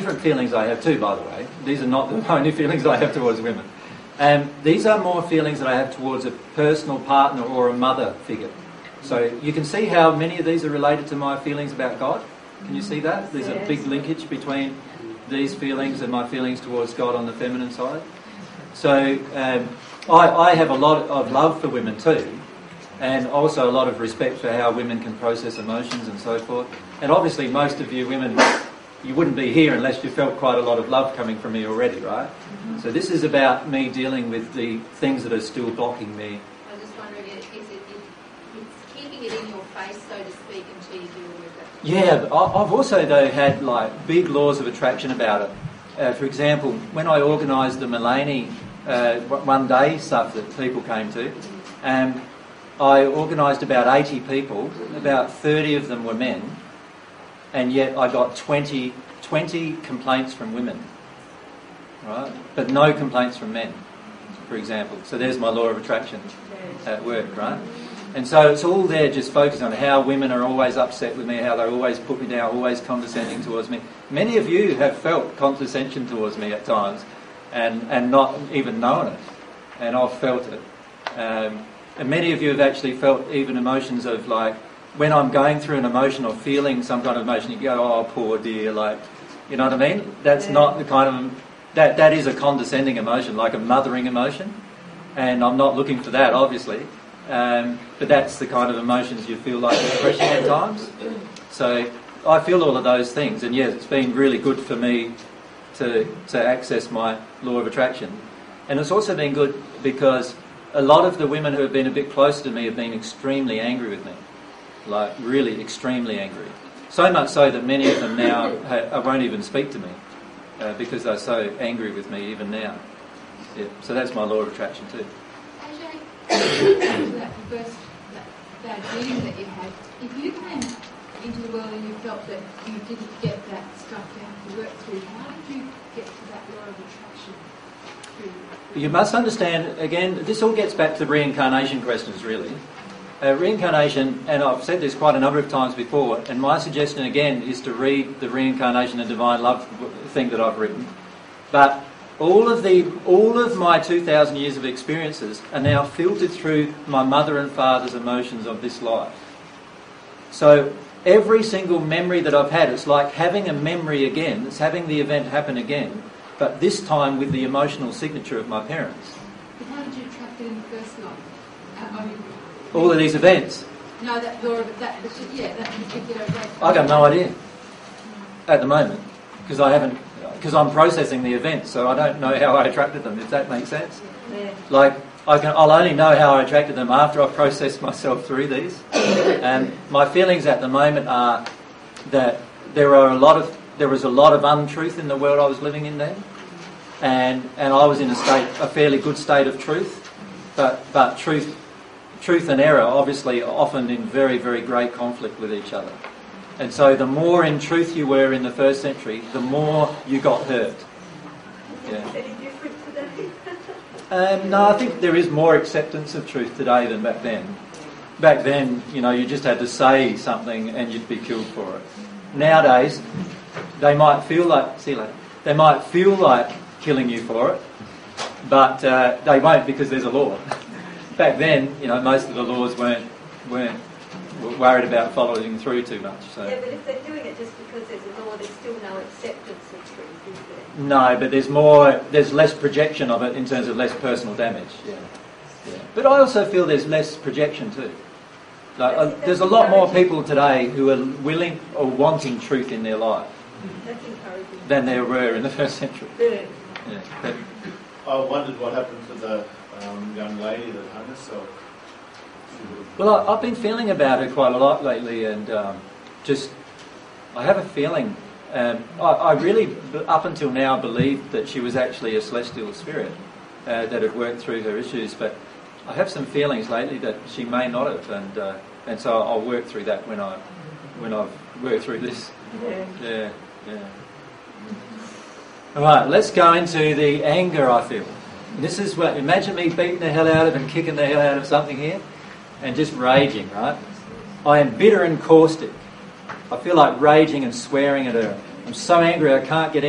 different feelings I have too, by the way. These are not the only feelings I have towards women. These are more feelings that I have towards a personal partner or a mother figure. So you can see how many of these are related to my feelings about God. Can you see that? There's a big linkage between these feelings and my feelings towards God on the feminine side. So I have a lot of love for women too, and also a lot of respect for how women can process emotions and so forth. And obviously most of you women, you wouldn't be here unless you felt quite a lot of love coming from me already, right? Mm-hmm. So this is about me dealing with the things that are still blocking me. I was just wondering, it's keeping it in your face, so to speak, until you deal with it. Yeah, I've also though had like big laws of attraction about it. For example, when I organised the Mullaney one day stuff that people came to, I organised about 80 people, about 30 of them were men, and yet I got 20 complaints from women, right? But no complaints from men, for example. So there's my law of attraction at work, right? And so it's all there just focused on how women are always upset with me, how they always put me down, always condescending towards me. Many of you have felt condescension towards me at times and not even known it, and I've felt it. And many of you have actually felt even emotions of like, when I'm going through an emotion or feeling some kind of emotion, you go, oh, poor dear, like, you know what I mean? That's not the kind of, that is a condescending emotion, like a mothering emotion, and I'm not looking for that, obviously. But that's the kind of emotions you feel like expressing at times. So I feel all of those things, and yes, it's been really good for me to access my law of attraction. And it's also been good because a lot of the women who have been a bit closer to me have been extremely angry with me, like really extremely angry. So much so that many of them now won't even speak to me because they're so angry with me even now. Yeah. So that's my law of attraction too. That first bad dream that you had, if you came into the world and you felt that you didn't get that stuff to have to work through, how did you get to that law of attraction? You must understand, again, this all gets back to reincarnation questions, really. Reincarnation, and I've said this quite a number of times before, and my suggestion again is to read the Reincarnation and Divine Love thing that I've written. But all of my 2,000 years of experiences are now filtered through my mother and father's emotions of this life. So every single memory that I've had, it's like having a memory again, it's having the event happen again, but this time with the emotional signature of my parents. But how did you attract it in the first life? All of these events? No, that particular event. I got no idea at the moment because I'm processing the events, so I don't know how I attracted them, if that makes sense. Yeah. Like, I'll only know how I attracted them after I've processed myself through these. And my feelings at the moment are that there was a lot of untruth in the world I was living in then, and I was in a fairly good state of truth, but truth and error obviously are often in very, very great conflict with each other. And so the more in truth you were in the first century, the more you got hurt. Yeah. Any different today? No, I think there is more acceptance of truth today than back then. Back then, you just had to say something and you'd be killed for it. Nowadays, they might feel like killing you for it, but they won't because there's a law. Back then, most of the laws weren't worried about following through too much. So. Yeah, but if they're doing it just because there's a law, there's still no acceptance of truth, is there? No, but there's less projection of it in terms of less personal damage. Yeah. But I also feel there's less projection too. Like, there's a lot more people today who are willing or wanting truth in their life. That's encouraging. Than there were in the first century. Yeah. But I wondered what happened to the young lady that hung herself. Well, I've been feeling about her quite a lot lately, and I have a feeling. I really, up until now, believed that she was actually a celestial spirit that had worked through her issues, but I have some feelings lately that she may not have, and so I'll work through that when I've worked through this. Yeah. All right, let's go into the anger I feel. This is what, imagine me beating the hell out of and kicking the hell out of something here and just raging, right? I am bitter and caustic. I feel like raging and swearing at her. I'm so angry I can't get